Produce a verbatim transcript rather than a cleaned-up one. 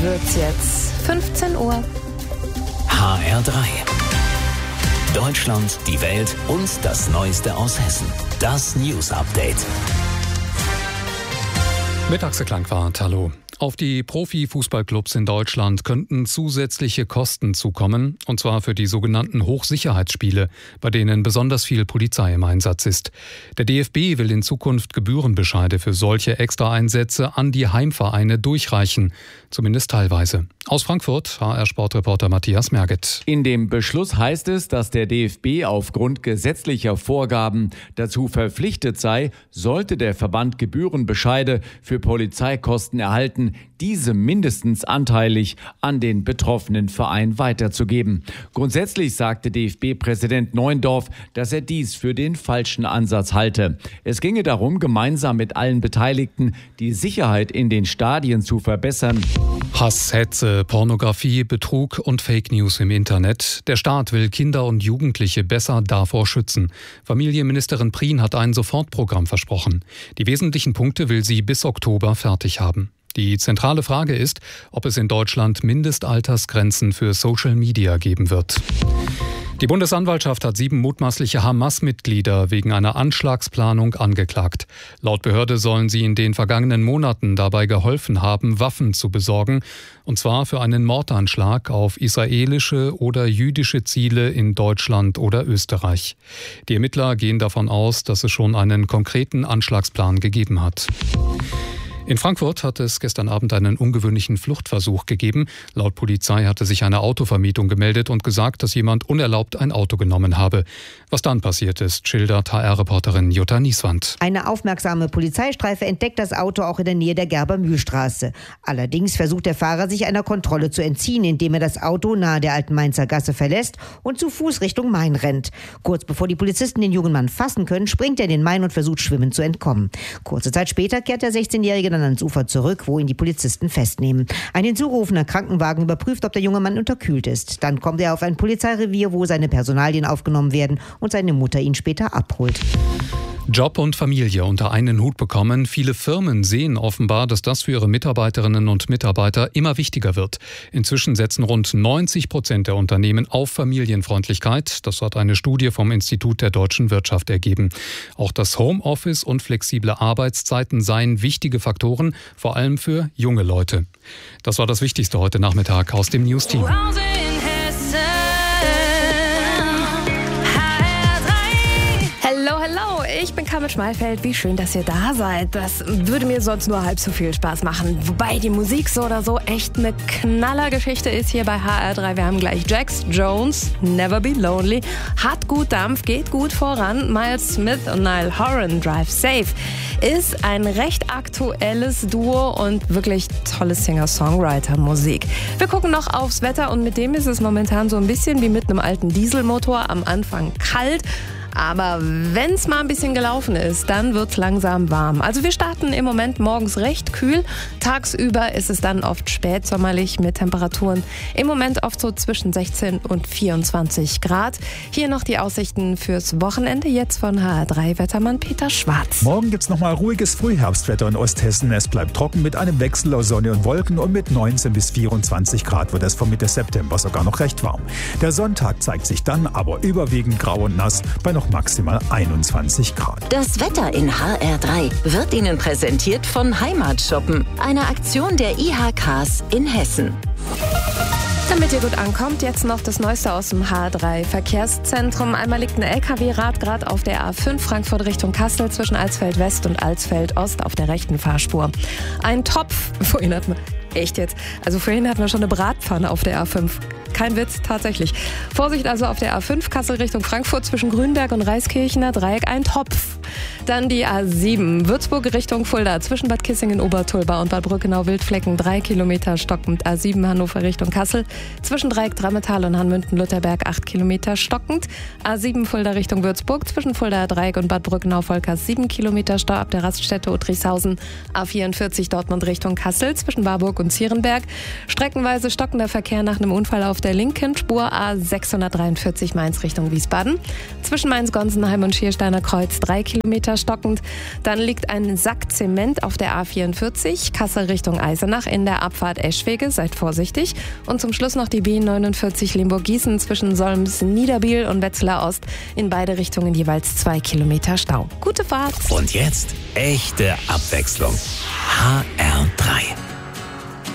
wird's jetzt fünfzehn Uhr. H R drei. Deutschland, die Welt und das Neueste aus Hessen. Das News Update. Mit Axel Klangwart, hallo. Auf die Profifußballclubs in Deutschland könnten zusätzliche Kosten zukommen, und zwar für die sogenannten Hochsicherheitsspiele, bei denen besonders viel Polizei im Einsatz ist. Der D F B will in Zukunft Gebührenbescheide für solche Extraeinsätze an die Heimvereine durchreichen, zumindest teilweise. Aus Frankfurt, H R-Sportreporter Matthias Merget. In dem Beschluss heißt es, dass der D F B aufgrund gesetzlicher Vorgaben dazu verpflichtet sei, sollte der Verband Gebührenbescheide für Polizeikosten erhalten, diese mindestens anteilig an den betroffenen Verein weiterzugeben. Grundsätzlich sagte D F B-Präsident Neuendorf, dass er dies für den falschen Ansatz halte. Es ginge darum, gemeinsam mit allen Beteiligten die Sicherheit in den Stadien zu verbessern. Hass, Hetze, Pornografie, Betrug und Fake News im Internet. Der Staat will Kinder und Jugendliche besser davor schützen. Familienministerin Prien hat ein Sofortprogramm versprochen. Die wesentlichen Punkte will sie bis Oktober fertig haben. Die zentrale Frage ist, ob es in Deutschland Mindestaltersgrenzen für Social Media geben wird. Die Bundesanwaltschaft hat sieben mutmaßliche Hamas-Mitglieder wegen einer Anschlagsplanung angeklagt. Laut Behörde sollen sie in den vergangenen Monaten dabei geholfen haben, Waffen zu besorgen, und zwar für einen Mordanschlag auf israelische oder jüdische Ziele in Deutschland oder Österreich. Die Ermittler gehen davon aus, dass es schon einen konkreten Anschlagsplan gegeben hat. In Frankfurt hat es gestern Abend einen ungewöhnlichen Fluchtversuch gegeben. Laut Polizei hatte sich eine Autovermietung gemeldet und gesagt, dass jemand unerlaubt ein Auto genommen habe. Was dann passiert ist, schildert H R-Reporterin Jutta Nieswand. Eine aufmerksame Polizeistreife entdeckt das Auto auch in der Nähe der Gerber-Mühl-Straße. Allerdings versucht der Fahrer, sich einer Kontrolle zu entziehen, indem er das Auto nahe der Alten Mainzer Gasse verlässt und zu Fuß Richtung Main rennt. Kurz bevor die Polizisten den jungen Mann fassen können, springt er in den Main und versucht schwimmend zu entkommen. Kurze Zeit später kehrt der sechzehnjährige dann ans Ufer zurück, wo ihn die Polizisten festnehmen. Ein hinzurufener Krankenwagen überprüft, ob der junge Mann unterkühlt ist. Dann kommt er auf ein Polizeirevier, wo seine Personalien aufgenommen werden und seine Mutter ihn später abholt. Job und Familie unter einen Hut bekommen. Viele Firmen sehen offenbar, dass das für ihre Mitarbeiterinnen und Mitarbeiter immer wichtiger wird. Inzwischen setzen rund neunzig Prozent der Unternehmen auf Familienfreundlichkeit. Das hat eine Studie vom Institut der deutschen Wirtschaft ergeben. Auch das Homeoffice und flexible Arbeitszeiten seien wichtige Faktoren, vor allem für junge Leute. Das war das Wichtigste heute Nachmittag aus dem News-Team. Hallo, hallo, ich bin Carmen Schmalfeld. Wie schön, dass ihr da seid. Das würde mir sonst nur halb so viel Spaß machen. Wobei die Musik so oder so echt eine Knallergeschichte ist hier bei H R drei. Wir haben gleich Jax Jones, Never Be Lonely, hat gut Dampf, geht gut voran. Miles Smith und Niall Horan, Drive Safe, ist ein recht aktuelles Duo und wirklich tolle Singer-Songwriter-Musik. Wir gucken noch aufs Wetter und mit dem ist es momentan so ein bisschen wie mit einem alten Dieselmotor. Am Anfang kalt. Aber wenn es mal ein bisschen gelaufen ist, dann wird es langsam warm. Also wir starten im Moment morgens recht kühl. Tagsüber ist es dann oft spätsommerlich mit Temperaturen im Moment oft so zwischen sechzehn und vierundzwanzig Grad. Hier noch die Aussichten fürs Wochenende, jetzt von H R drei Wettermann Peter Schwarz. Morgen gibt es nochmal ruhiges Frühherbstwetter in Osthessen. Es bleibt trocken mit einem Wechsel aus Sonne und Wolken und mit neunzehn bis vierundzwanzig Grad wird es von Mitte September sogar noch recht warm. Der Sonntag zeigt sich dann aber überwiegend grau und nass bei noch maximal einundzwanzig Grad. Das Wetter in H R drei wird Ihnen präsentiert von Heimatshoppen, einer Aktion der I H Ks in Hessen. Damit ihr gut ankommt, jetzt noch das Neueste aus dem H R drei Verkehrszentrum. Einmal liegt ein L K W-Rad gerade auf der A fünf Frankfurt Richtung Kassel zwischen Alsfeld West und Alsfeld Ost auf der rechten Fahrspur. Ein Topf, vorhin hatten wir, echt jetzt, also vorhin hatten wir schon eine Bratpfanne auf der A fünf. Kein Witz, tatsächlich. Vorsicht also auf der A fünf Kassel Richtung Frankfurt zwischen Grünberg und Reiskirchener Dreieck, ein Topf. Dann die A sieben Würzburg Richtung Fulda zwischen Bad Kissingen, Obertulba und Bad Brückenau-Wildflecken drei Kilometer stockend. A sieben Hannover Richtung Kassel zwischen Dreieck Drammetal und Hanmünden-Lutherberg acht Kilometer stockend. A sieben Fulda Richtung Würzburg zwischen Fulda Dreieck und Bad Brückenau-Volkers sieben Kilometer Stau ab der Raststätte Uttrichshausen. A vierundvierzig Dortmund Richtung Kassel zwischen Warburg und Zierenberg. Streckenweise stockender Verkehr nach einem Unfall auf der linken Spur. A sechshundertdreiundvierzig Mainz Richtung Wiesbaden. Zwischen Mainz-Gonsenheim und Schiersteiner Kreuz drei Kilometer Kilometer stockend. Dann liegt ein Sack Zement auf der A vierundvierzig, Kassel Richtung Eisenach in der Abfahrt Eschwege, seid vorsichtig. Und zum Schluss noch die B neunundvierzig Limburg-Gießen zwischen Solms-Niederbiel und Wetzlar Ost. In beide Richtungen jeweils zwei Kilometer Stau. Gute Fahrt! Und jetzt echte Abwechslung. H R drei.